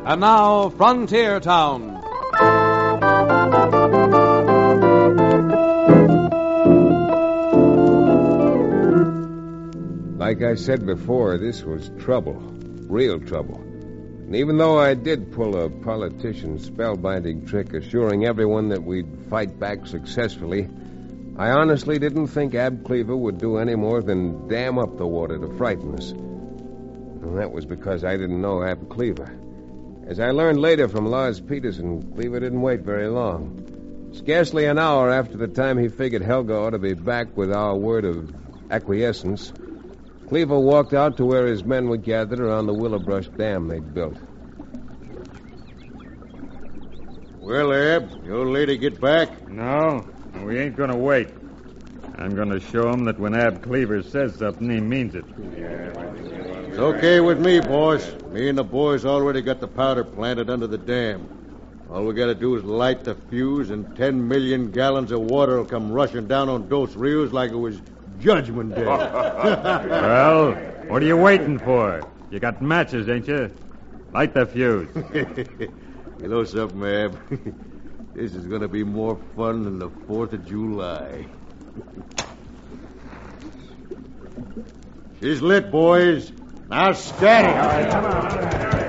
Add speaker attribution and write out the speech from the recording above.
Speaker 1: And now, Frontier Town.
Speaker 2: Like I said before, this was trouble. Real trouble. And even though I did pull a politician's spellbinding trick assuring everyone that we'd fight back successfully, I honestly didn't think Ab Cleaver would do any more than dam up the water to frighten us. And that was because I didn't know Ab Cleaver. As I learned later from Lars Peterson, Cleaver didn't wait very long. Scarcely an hour after the time he figured Helga ought to be back with our word of acquiescence, Cleaver walked out to where his men were gathered around the Willowbrush Dam they'd built.
Speaker 3: Well, Ab, your lady get back?
Speaker 4: No, we ain't gonna wait. I'm gonna show him that when Ab Cleaver says something, he means it.
Speaker 3: It's okay with me, boss. Me and the boys already got the powder planted under the dam. All we gotta do is light the fuse, and 10 million gallons of water will come rushing down on Dos Rios like it was Judgment Day.
Speaker 4: Well, what are you waiting for? You got matches, ain't you? Light the fuse.
Speaker 3: You know something, Ab? This is going to be more fun than the 4th of July. She's lit, boys. Now static. All right, come on.